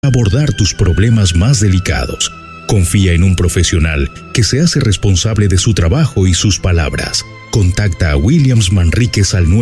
abordar tus problemas más delicados. Confía en un profesional que se hace responsable de su trabajo y sus palabras. Contacta a Williams Manríquez al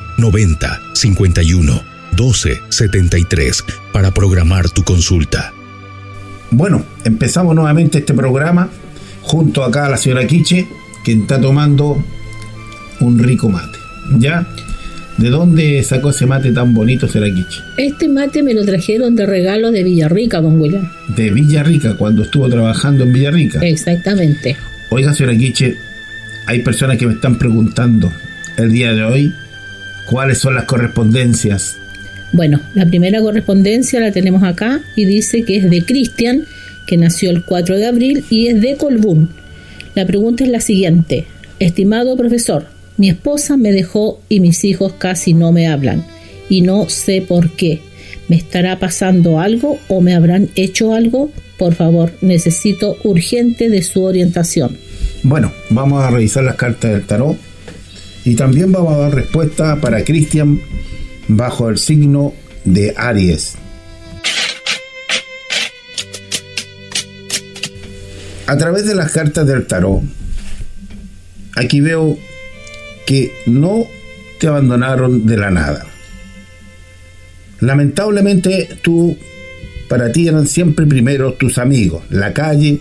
990-51-12-73 para programar tu consulta. Bueno, empezamos nuevamente este programa junto acá a la señora Quiche, que está tomando un rico mate. ¿Ya? ¿De dónde sacó ese mate tan bonito, señora Quiche? Este mate me lo trajeron de regalo de Villarrica, don William. De Villarrica, cuando estuvo trabajando en Villarrica. Exactamente. Oiga, señora Quiche, hay personas que me están preguntando el día de hoy cuáles son las correspondencias. Bueno, la primera correspondencia la tenemos acá y dice que es de Cristian, que nació el 4 de abril y es de Colbún. La pregunta es la siguiente: estimado profesor, mi esposa me dejó y mis hijos casi no me hablan y no sé por qué. ¿Me estará pasando algo o me habrán hecho algo? Por favor, necesito urgente de su orientación. Bueno, vamos a revisar las cartas del tarot y también vamos a dar respuesta para Cristian bajo el signo de Aries. A través de las cartas del tarot, aquí veo que no te abandonaron de la nada. Lamentablemente para ti eran siempre primero tus amigos, la calle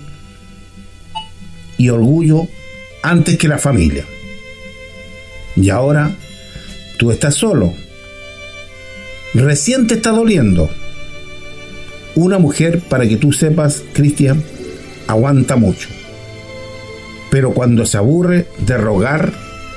y orgullo antes que la familia. Y ahora tú estás solo. Recién te está doliendo. Una mujer, para que tú sepas, Cristian, aguanta mucho. Pero cuando se aburre de rogar,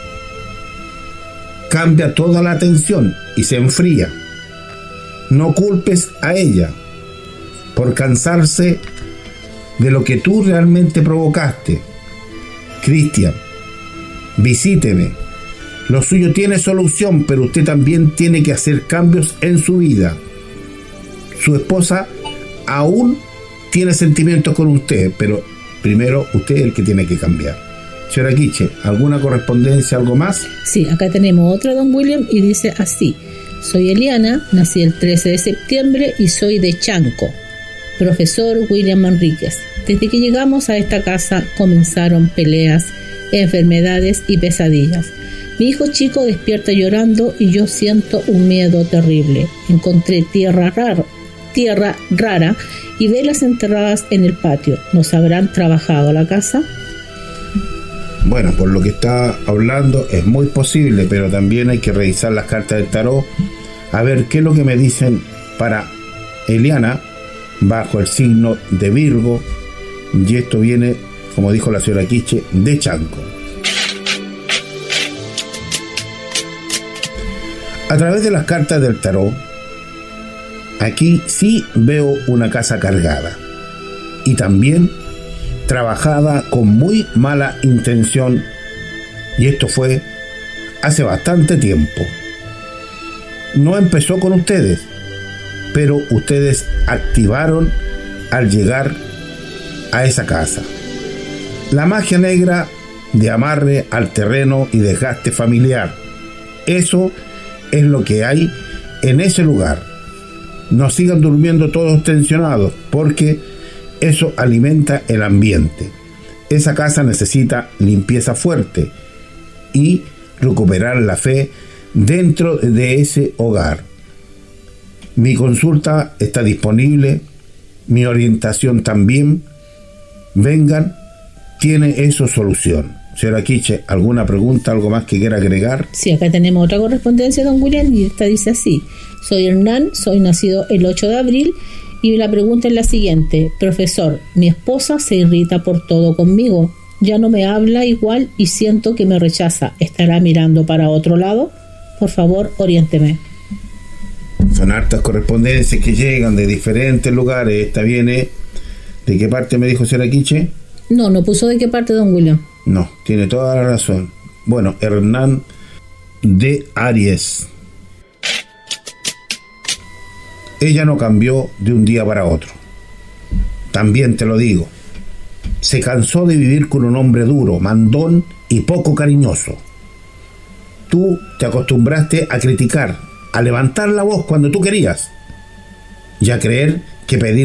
cambia toda la atención y se enfría. No culpes a ella por cansarse de lo que tú realmente provocaste. Cristian, visíteme. Lo suyo tiene solución, pero usted también tiene que hacer cambios en su vida. Su esposa aún tiene sentimientos con usted, pero primero usted es el que tiene que cambiar. Señora Quiche, ¿alguna correspondencia, algo más? Sí, acá tenemos otra, don William, y dice así: soy Eliana, nací el 13 de septiembre y soy de Chanco. Profesor William Manríquez, desde que llegamos a esta casa comenzaron peleas, enfermedades y pesadillas. Mi hijo chico despierta llorando y yo siento un miedo terrible. Encontré tierra rara y velas enterradas en el patio. ¿Nos habrán trabajado la casa? Bueno, por lo que está hablando es muy posible, pero también hay que revisar las cartas del tarot a ver qué es lo que me dicen para Eliana bajo el signo de Virgo, y esto viene, como dijo la señora Quiche, de Chanco. A través de las cartas del tarot, aquí sí veo una casa cargada y también trabajada con muy mala intención, y esto fue hace bastante tiempo. No empezó con ustedes, pero ustedes activaron al llegar a esa casa la magia negra de amarre al terreno y desgaste familiar. Eso es lo que hay en ese lugar. No sigan durmiendo todos tensionados, porque eso alimenta el ambiente. Esa casa necesita limpieza fuerte y recuperar la fe dentro de ese hogar. Mi consulta está disponible, mi orientación también. Vengan, tiene eso solución. Señora Quiche, ¿alguna pregunta, algo más que quiera agregar? Sí, acá tenemos otra correspondencia, don William, y esta dice así: soy Hernán, soy nacido el 8 de abril y la pregunta es la siguiente: profesor, mi esposa se irrita por todo conmigo, ya no me habla igual y siento que me rechaza. ¿Estará mirando para otro lado? Por favor, oriénteme. Son hartas correspondencias que llegan de diferentes lugares. Esta viene, ¿de qué parte me dijo señora Quiche? No puso de qué parte, don William. No, tiene toda la razón. Bueno, Hernán de Aries. Ella no cambió de un día para otro. También te lo digo. Se cansó de vivir con un hombre duro, mandón y poco cariñoso. Tú te acostumbraste a criticar, a levantar la voz cuando tú querías y a creer que pedir